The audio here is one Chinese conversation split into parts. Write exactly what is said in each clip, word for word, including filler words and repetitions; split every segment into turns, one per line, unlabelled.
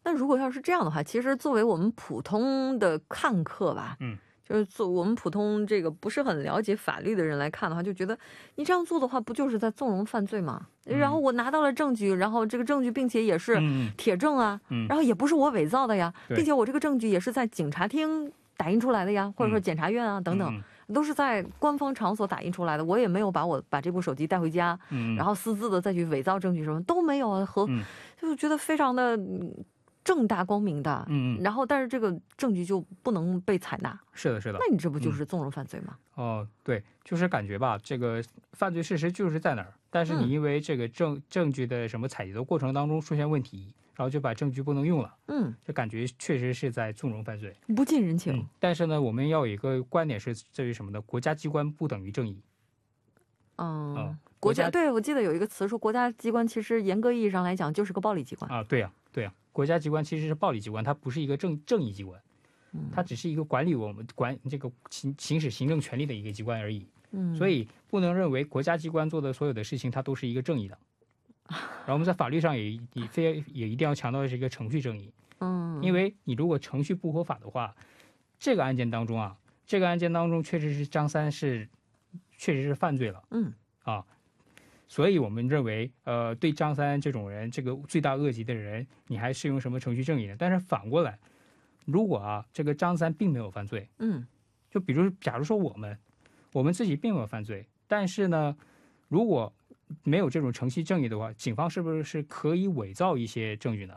那如果要是这样的话，其实作为我们普通的看客吧，
嗯，
就是做我们普通这个不是很了解法律的人来看的话，就觉得你这样做的话，不就是在纵容犯罪吗？
嗯、
然后我拿到了证据，然后这个证据并且也是铁证啊，
嗯、
然后也不是我伪造的呀，并且我这个证据也是在警察厅打印出来的呀，或者说检察院啊、嗯、等等。都是在官方场所打印出来的，我也没有把我把这部手机带回家，嗯、然后私自的再去伪造证据什么都没有啊，和、嗯、就觉得非常的正大光明的，嗯，然后但是这个证据就不能被采纳。
是的，是的。
那你这不就是纵容犯罪吗？
嗯、哦，对，就是感觉吧，这个犯罪事实就是在哪儿，但是你因为这个证、嗯、证据的什么采集的过程当中出现问题，然后就把证据不能用了，嗯，这感觉确实是在纵容犯罪，
不近人情。
嗯、但是呢，我们要有一个观点是在于什么呢？国家机关不等于正义。
嗯。嗯国家对，我记得有一个词说，国家机关其实严格意义上来讲就是个暴力机关
啊。对呀、啊，对呀、啊，国家机关其实是暴力机关，它不是一个正正义机关，它只是一个管理我们管这个行行使行政权力的一个机关而已。嗯，所以不能认为国家机关做的所有的事情它都是一个正义的。然后我们在法律上也也非也一定要强调的是一个程序正义。嗯，因为你如果程序不合法的话，这个案件当中啊，这个案件当中确实是张三是确实是犯罪了。嗯，啊。所以我们认为，呃，对张三这种人，这个罪大恶极的人，你还适用什么程序正义呢？但是反过来，如果啊，这个张三并没有犯罪，嗯，就比如，假如说我们，我们自己并没有犯罪，但是呢，如果没有这种程序正义的话，警方是不是是可以伪造一些证据呢？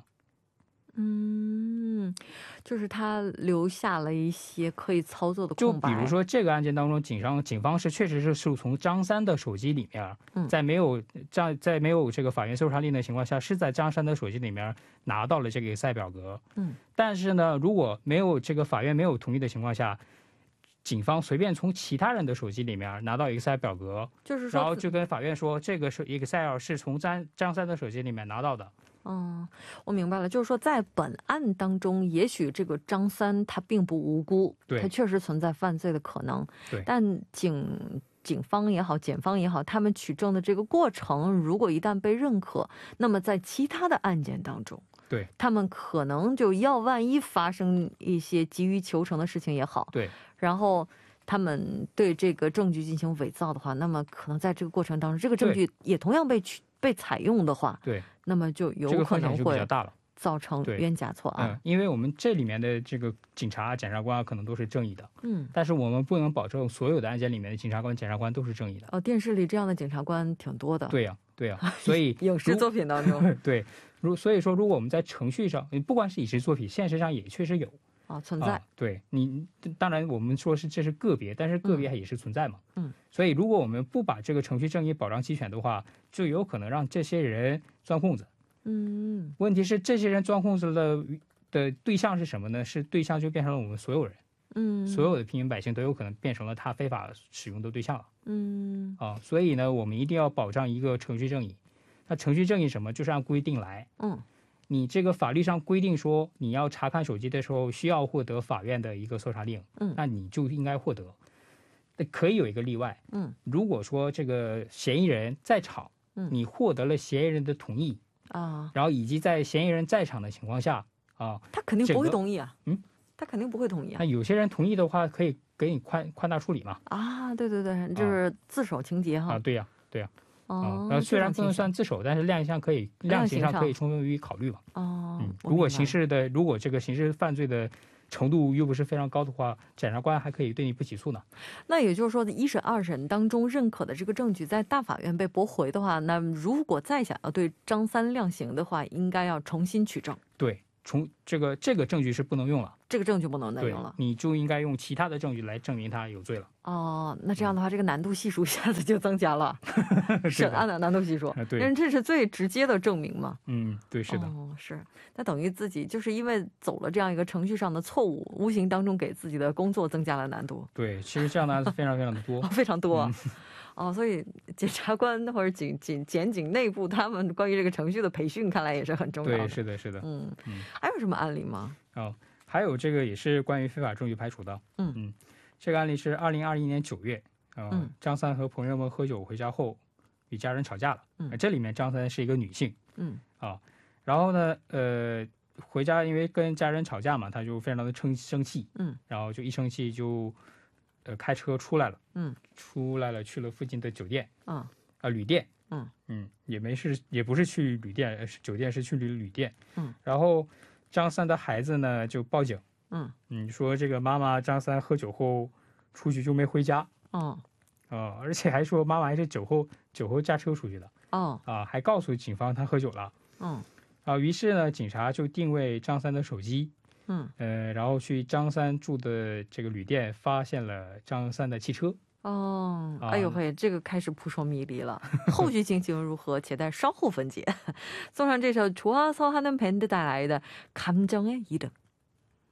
嗯，就是他留下了一些可以操作的空白。
就比如说这个案件当中，警方警方是确实是是从张三的手机里面，嗯、在没有在在没有这个法院搜查令的情况下，是在张三的手机里面拿到了这个 Excel 表格。嗯，但是呢，如果没有这个法院没有同意的情况下，警方随便从其他人的手机里面拿到 Excel 表格，
就是说，
然后就跟法院说，这个是 Excel 是从张张三的手机里面拿到的。
嗯，我明白了，就是说在本案当中，也许这个张三他并不无辜，
对，
他确实存在犯罪的可能，
对，
但警警方也好，检方也好，他们取证的这个过程，如果一旦被认可，那么在其他的案件当中，
对，
他们可能就要万一发生一些急于求成的事情也好，
对，
然后他们对这个证据进行伪造的话，那么可能在这个过程当中，这个证据也同样被取被采用的话，
对，
那么就有可能会造成冤假错案。
嗯，因为我们这里面的这个警察、检察官可能都是正义的，嗯，但是我们不能保证所有的案件里面的警察官、检察官都是正义的。
哦，电视里这样的检察官挺多的。
对呀、啊，对呀、啊，所以
影视作品当中，
对，如所以说，如果我们在程序上，不管是影视作品，现实上也确实有。
啊、哦，存在、啊。
对你，当然我们说是这是个别，但是个别也是存在嘛。嗯，所以如果我们不把这个程序正义保障齐全的话，就有可能让这些人钻空子。嗯，问题是这些人钻空子的的对象是什么呢？是对象就变成了我们所有人。嗯，所有的平民百姓都有可能变成了他非法使用的对象了。嗯，啊，所以呢，我们一定要保障一个程序正义。那程序正义什么？就是按规定来。嗯。你这个法律上规定说，你要查看手机的时候需要获得法院的一个搜查令，嗯，那你就应该获得。可以有一个例外，嗯，如果说这个嫌疑人在场，嗯，你获得了嫌疑人的同意啊，然后以及在嫌疑人在场的情况下啊，
他肯定不会同意啊，嗯，他肯定不会同意啊。
那有些人同意的话，可以给你宽宽大处理嘛。
啊，对对对，就是自首情节哈。
啊，对呀、啊，对呀、啊。哦、嗯，虽然不能算自首，但是量刑上可以，量刑上可以充分予以考虑嘛。哦、嗯，如果刑事的，如果这个刑事犯罪的程度又不是非常高的话，检察官还可以对你不起诉呢。
那也就是说，一审、二审当中认可的这个证据在大法院被驳回的话，那如果再想要对张三量刑的话，应该要重新取证。
对。从这个这个证据是不能用了，
这个证据不能再用了，
你就应该用其他的证据来证明他有罪了。
哦，那这样的话，嗯、这个难度系数一下子就增加了，审案的难度系数，
对，
因为这是最直接的证明嘛。
嗯，对，是的。
哦，是，那等于自己就是因为走了这样一个程序上的错误，无形当中给自己的工作增加了难度。
对，其实这样的案子非常非常的多，
非常多。嗯哦，所以检察官或者警警检警内部他们关于这个程序的培训，看来也是很重要的。
对，是的，是的。嗯
嗯，还有什么案例吗？
哦，还有这个也是关于非法证据排除的。嗯嗯，这个案例是二零二一年九月，呃、嗯，张三和朋友们喝酒回家后，与家人吵架了。嗯，这里面张三是一个女性。嗯啊，然后呢，呃， 回家，因为跟家人吵架嘛，他就非常的生生气，
嗯，
然后就一生气就呃开车出来了，
嗯，
出来了去了附近的酒店，
嗯，
啊旅店，
嗯
嗯，也没是也不是去旅店，是酒店，是去旅旅店，
嗯，
然后张三的孩子呢就报警，
嗯
嗯，说这个妈妈张三喝酒后出去就没回家，
哦
啊，而且还说妈妈还是酒后酒后驾车出去的，
哦
啊，还告诉警方他喝酒了，
嗯
啊，于是呢，警察就定位张三的手机，
嗯
呃，然后去张三住的这个旅店发现了张三的汽车。
哦，
啊
哎呦嘿，这个开始扑朔迷离了，后续进行如何，且待稍后分解。送上这首좋아서하는밴드带来的감정의 이름。